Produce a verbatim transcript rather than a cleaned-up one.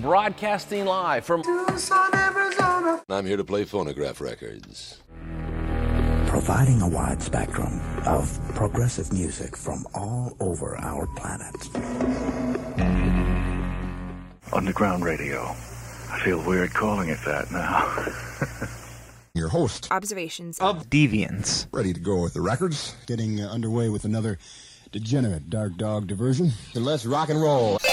broadcasting live from Tucson, Arizona. I'm here to play phonograph records. Providing a wide spectrum of progressive music from all over our planet. Underground radio. I feel weird calling it that now. Your host. Observations of Deviants. Ready to go with the records. Getting uh, underway with another degenerate Dark Dog diversion. So let's rock and roll.